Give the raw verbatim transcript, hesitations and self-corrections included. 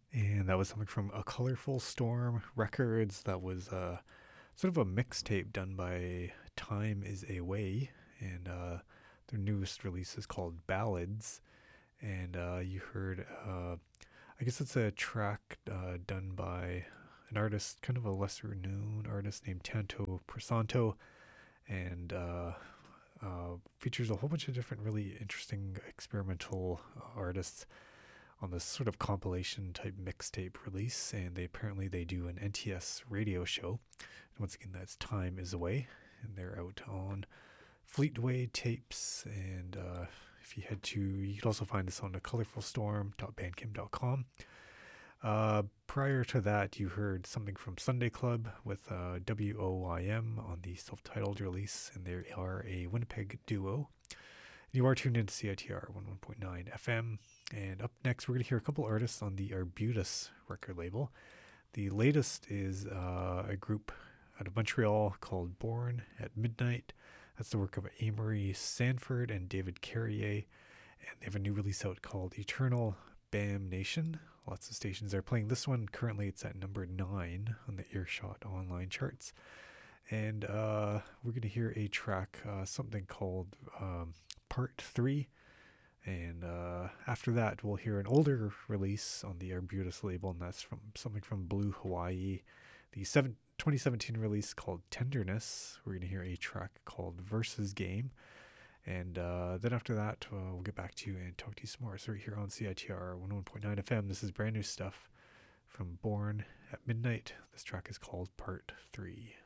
And that was something from A Colorful Storm Records. That was uh, sort of a mixtape done by Time Is a Way. And uh, their newest release is called Ballads. And uh, you heard, uh, I guess it's a track uh, done by an artist, kind of a lesser known artist named Tanto Presanto. And uh, uh, features a whole bunch of different really interesting experimental uh, artists on this sort of compilation type mixtape release, and they apparently they do an N T S radio show. And once again, that's Time Is Away, and they're out on Fleetway tapes. And uh, if you head to, you can also find this on the colorful storm dot bandcamp dot com. Uh, prior to that, you heard something from Sunday Club with uh, W O Y M on the self-titled release, and they are a Winnipeg duo. You are tuned into C I T R one oh one point nine F M. And up next, we're going to hear a couple artists on the Arbutus record label. The latest is uh, a group out of Montreal called Born at Midnight. That's the work of Amory Sanford and David Carrier. And they have a new release out called Eternal Bam Nation. Lots of stations are playing this one. Currently, it's at number nine on the Earshot online charts. And uh, we're going to hear a track, uh, something called um, Part three. And uh, after that, we'll hear an older release on the Arbutus label, and that's from something from Blue Hawaii, the seven, twenty seventeen release called Tenderness. We're going to hear a track called Versus Game. And uh, then after that, uh, we'll get back to you and talk to you some more. So right here on C I T R one oh one point nine F M, this is brand new stuff from Born at Midnight. This track is called Part three.